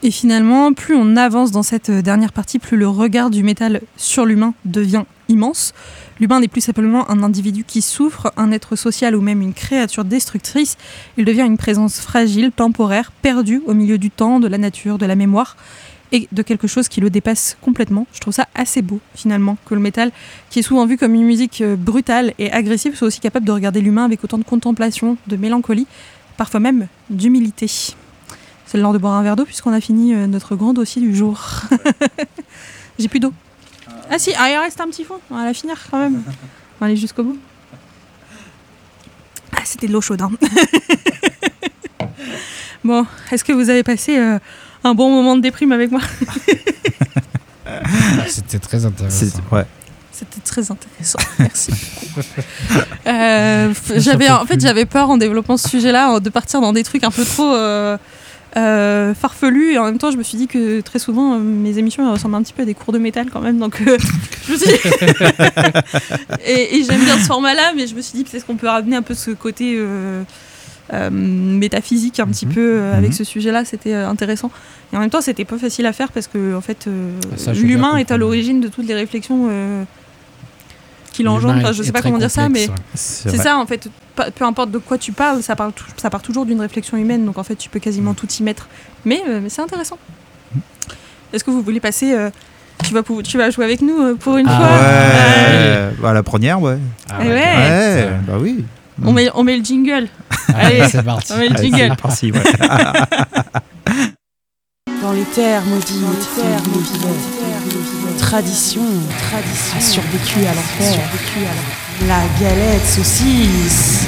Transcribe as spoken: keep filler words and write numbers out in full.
Et finalement, plus on avance dans cette dernière partie, plus le regard du métal sur l'humain devient immense. L'humain n'est plus simplement un individu qui souffre, un être social ou même une créature destructrice. Il devient une présence fragile, temporaire, perdue au milieu du temps, de la nature, de la mémoire et de quelque chose qui le dépasse complètement. Je trouve ça assez beau, finalement, que le métal, qui est souvent vu comme une musique brutale et agressive, soit aussi capable de regarder l'humain avec autant de contemplation, de mélancolie, parfois même d'humilité. C'est l'heure de boire un verre d'eau puisqu'on a fini notre grand dossier du jour. J'ai plus d'eau. Ah si, ah, il reste un petit fond, on va la finir quand même. On va aller jusqu'au bout. Ah, c'était de l'eau chaude. Hein. Bon, est-ce que vous avez passé euh, un bon moment de déprime avec moi? C'était très intéressant. C'est, ouais. C'était très intéressant, merci. euh, j'avais, en fait, j'avais peur en développant ce sujet-là de partir dans des trucs un peu trop euh, euh, farfelus, et en même temps, je me suis dit que très souvent, euh, mes émissions ressemblent un petit peu à des cours de métal quand même, donc euh, je me suis dit... et, et j'aime bien ce format-là, mais je me suis dit peut-être qu'on peut ramener un peu ce côté euh, euh, métaphysique un petit mmh. peu euh, avec mmh. ce sujet-là, c'était euh, intéressant. Et en même temps, c'était pas facile à faire parce que en fait, euh, ça, l'humain est à l'origine de toutes les réflexions euh, qu'il engendre. Enfin, je sais pas comment complexe, dire ça, mais ouais. c'est, c'est ça en fait. Peu importe de quoi tu parles, ça, parle, ça part toujours d'une réflexion humaine. Donc en fait, tu peux quasiment mmh. tout y mettre. Mais, euh, mais c'est intéressant. Mmh. Est-ce que vous voulez passer euh, tu, vas pour, tu vas jouer avec nous euh, pour une ah fois ouais, euh... bah, la première, ouais. Ah ouais. ouais. ouais. Bah oui. On met, on met le jingle. Allez, Allez c'est parti. On met le jingle. Allez, c'est parti, ouais. Dans les terres maudites, dans les terres maudites, tradition, tradition a survécu à l'enfer. La galette saucisse.